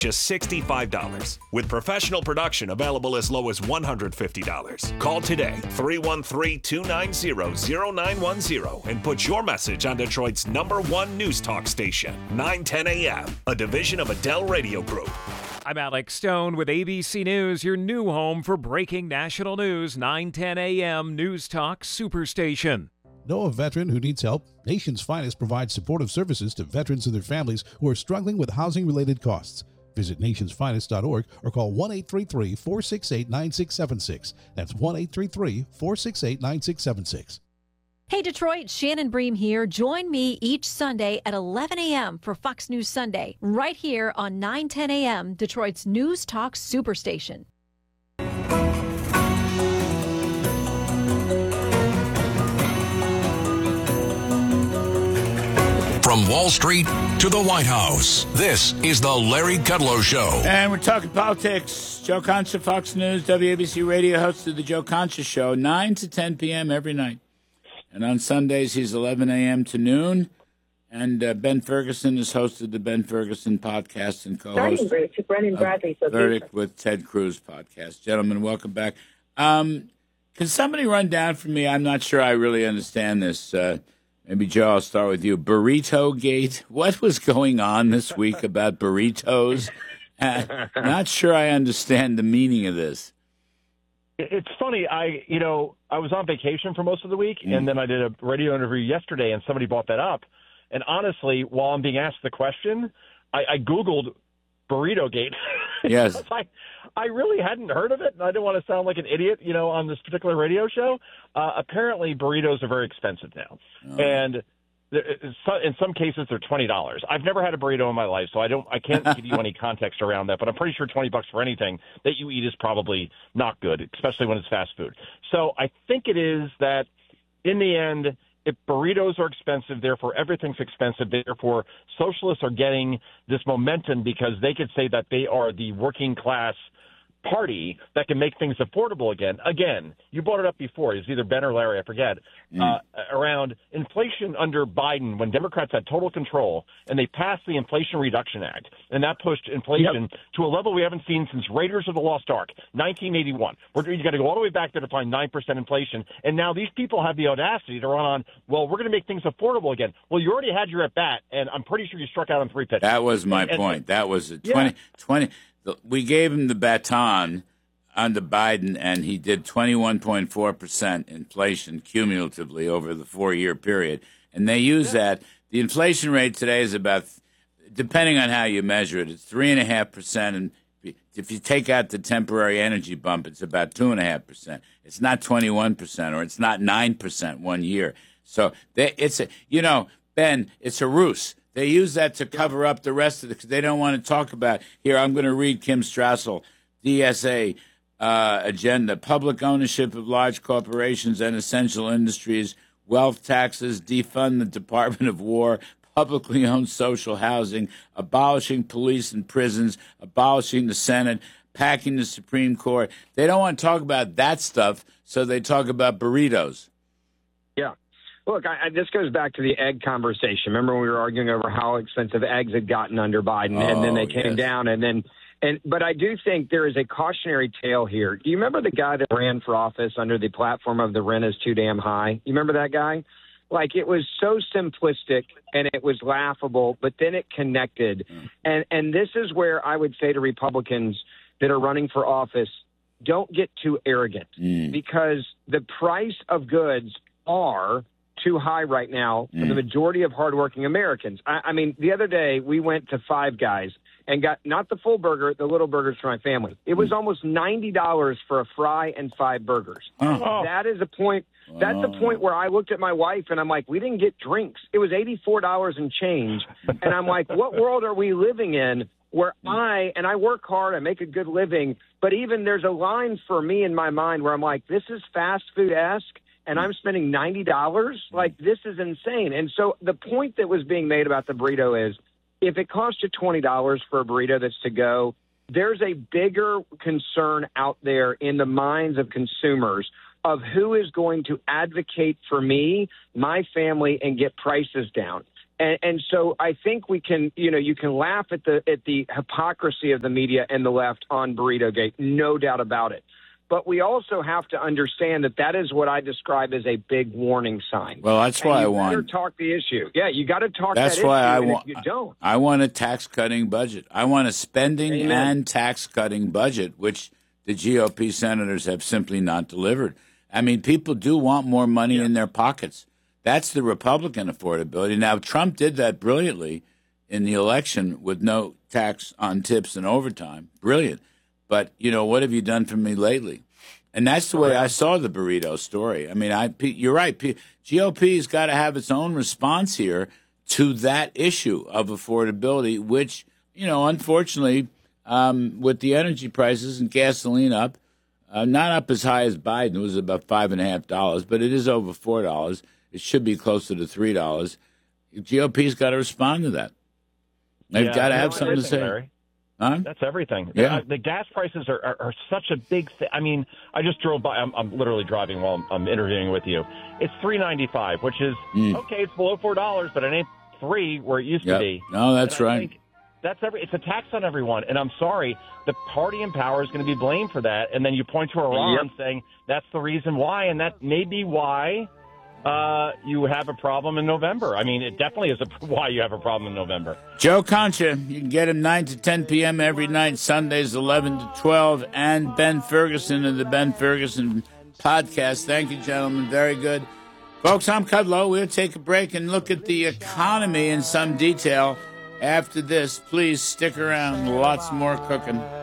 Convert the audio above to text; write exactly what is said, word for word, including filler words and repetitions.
just sixty-five dollars. With professional production available as low as one hundred fifty dollars. Call today, three one three, two nine zero, zero nine one zero, and put your message on Detroit's number one news talk station, nine ten A M, a division of Adele Radio Group. I'm Alex Stone with A B C News, your new home for breaking national news, nine ten A M News Talk Superstation. Know a veteran who needs help? Nation's Finest provides supportive services to veterans and their families who are struggling with housing-related costs. Visit nationsfinest dot org or call one eight three three, four six eight, nine six seven six. That's one eight three three, four six eight, nine six seven six. Hey Detroit, Shannon Bream here. Join me each Sunday at eleven A M for Fox News Sunday, right here on nine ten A M, Detroit's News Talk Superstation. From Wall Street to the White House, this is the Larry Kudlow Show. And we're talking politics. Joe Concha, Fox News, W A B C Radio, host of the Joe Concha Show, nine to ten p.m. every night. And on Sundays, he's eleven a.m. to noon. And uh, Ben Ferguson is host of the Ben Ferguson podcast and co-host to Brennan Bradley's of Verdict with Ted Cruz podcast. Gentlemen, welcome back. Um, can somebody run down for me? I'm not sure I really understand this. Uh, maybe, Joe, I'll start with you. Burrito Gate. What was going on this week about burritos? Uh, not sure I understand the meaning of this. It's funny. I, you know, I was on vacation for most of the week, mm. and then I did a radio interview yesterday, and somebody brought that up. And honestly, while I'm being asked the question, I, I Googled Burrito Gate. Yes. I, I really hadn't heard of it, and I didn't want to sound like an idiot, you know, on this particular radio show. Uh, apparently, burritos are very expensive now. Oh. And in some cases, they're twenty dollars. I've never had a burrito in my life, so I don't. I can't give you any context around that. But I'm pretty sure twenty bucks for anything that you eat is probably not good, especially when it's fast food. So I think it is that in the end, if burritos are expensive, therefore everything's expensive. Therefore, socialists are getting this momentum because they could say that they are the working class party that can make things affordable again. Again, you brought it up before. It's either Ben or Larry, I forget, mm. uh, around inflation under Biden when Democrats had total control and they passed the Inflation Reduction Act. And that pushed inflation yep. to a level we haven't seen since Raiders of the Lost Ark, nineteen eighty-one. We're, you got to go all the way back there to find nine percent inflation. And now these people have the audacity to run on, well, we're going to make things affordable again. Well, you already had your at-bat, and I'm pretty sure you struck out on three pitches. That was my and, point. And, that was a twenty, yeah. twenty We gave him the baton under Biden, and he did twenty-one point four percent inflation cumulatively over the four-year period. And they use yeah. that. The inflation rate today is about, depending on how you measure it, it's three point five percent. And if you take out the temporary energy bump, it's about two point five percent. It's not twenty-one percent, or it's not nine percent one year. So they, it's a, you know, Ben, it's a ruse. They use that to cover up the rest of it because they don't want to talk about. Here, I'm going to read Kim Strassel, D S A uh, agenda, public ownership of large corporations and essential industries, wealth taxes, defund the Department of War, publicly owned social housing, abolishing police and prisons, abolishing the Senate, packing the Supreme Court. They don't want to talk about that stuff, so they talk about burritos. Yeah. Look, I, I, this goes back to the egg conversation. Remember when we were arguing over how expensive eggs had gotten under Biden, oh, and then they came yes. down, and then, and but I do think there is a cautionary tale here. Do you remember the guy that ran for office under the platform of the rent is too damn high? You remember that guy? Like, it was so simplistic and it was laughable, but then it connected. Mm. And and this is where I would say to Republicans that are running for office, don't get too arrogant mm. because the price of goods are too high right now for mm. the majority of hardworking Americans. I, I mean, the other day we went to Five Guys and got not the full burger, the little burgers for my family. It was mm. almost ninety dollars for a fry and five burgers. Oh. That is a point. That's oh. the point where I looked at my wife and I'm like, we didn't get drinks. It was eighty-four dollars and change. And I'm like, what world are we living in where I, and I work hard, I make a good living, but even there's a line for me in my mind where I'm like, this is fast food-esque. And I'm spending ninety dollars? Like, this is insane. And so the point that was being made about the burrito is, if it costs you twenty dollars for a burrito that's to go, there's a bigger concern out there in the minds of consumers of who is going to advocate for me, my family, and get prices down. And, and so I think we can, you know, you can laugh at the at the hypocrisy of the media and the left on Burrito-gate, no doubt about it. But we also have to understand that that is what I describe as a big warning sign. Well, that's and why you I want. better talk the issue. Yeah, you got to talk. That's that why issue, I and want. If you don't. I want a tax cutting budget. I want a spending Amen. and tax cutting budget, which the G O P senators have simply not delivered. I mean, people do want more money yeah. in their pockets. That's the Republican affordability. Now, Trump did that brilliantly in the election with no tax on tips and overtime. Brilliant. But, you know, what have you done for me lately? And that's the way I saw the burrito story. I mean, I, you're right. G O P's got to have its own response here to that issue of affordability, which, you know, unfortunately, um, with the energy prices and gasoline up, uh, not up as high as Biden, it was about five and a half dollars, but it is over four dollars. It should be closer to three dollars. G O P's got to respond to that. They've yeah, got to have something to say. Larry. Huh? That's everything. Yeah. The, the gas prices are, are, are such a big thing. I mean, I just drove by. I'm, I'm literally driving while I'm, I'm interviewing with you. It's three ninety-five, which is mm. okay. It's below four dollars, but it ain't three where it used yep. to be. No, that's and I right. think that's every. It's a tax on everyone, and I'm sorry. The party in power is going to be blamed for that, and then you point to Iran yep. saying that's the reason why, and that may be why. Uh, you have a problem in November. I mean, it definitely is a, why you have a problem in November. Joe Concha, you can get him nine to ten p.m. every night, Sundays eleven to twelve, and Ben Ferguson of the Ben Ferguson podcast. Thank you, gentlemen. Very good. Folks, I'm Kudlow. We'll take a break and look at the economy in some detail. After this, please stick around. Lots more cooking.